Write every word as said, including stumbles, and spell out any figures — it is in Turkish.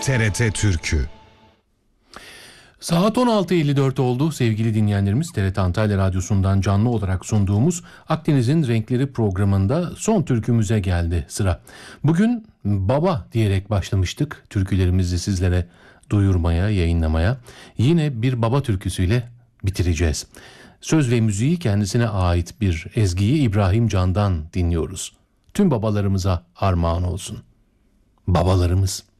T R T Türkü. Saat on altı elli dört oldu sevgili dinleyenlerimiz. T R T Antalya Radyosu'ndan canlı olarak sunduğumuz Akdeniz'in Renkleri programında son türkümüze geldi sıra. Bugün baba diyerek başlamıştık türkülerimizi sizlere duyurmaya, yayınlamaya. Yine bir baba türküsüyle bitireceğiz. Söz ve müziği kendisine ait bir ezgiyi İbrahim Can'dan dinliyoruz. Tüm babalarımıza armağan olsun. Babalarımız.